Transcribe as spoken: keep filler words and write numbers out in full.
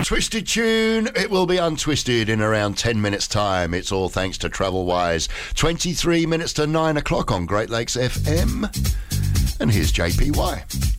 Twisted tune. It will be untwisted in around ten minutes' time. It's all thanks to Travelwise. twenty-three minutes to nine o'clock on Great Lakes F M. And here's J P Y.